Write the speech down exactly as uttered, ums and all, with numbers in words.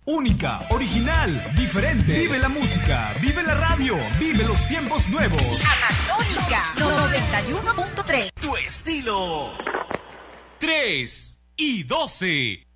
Única, original, diferente. Vive la música, vive la radio, vive los tiempos nuevos. Amazónica noventa y uno punto tres. Tu estilo. tres y doce.